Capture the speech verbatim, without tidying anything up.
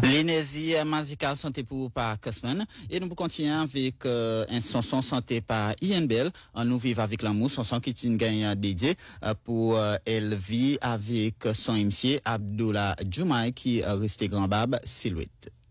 L'énergie musicale santé pour par Cosman et nous continuons avec euh, un chanson santé par Ian Bell. Nous vivons avec l'amour, chanson qui est une gagne dédiée euh, pour euh, elle vit avec son M C Abdullah Jumai qui est resté grand bab silhouette.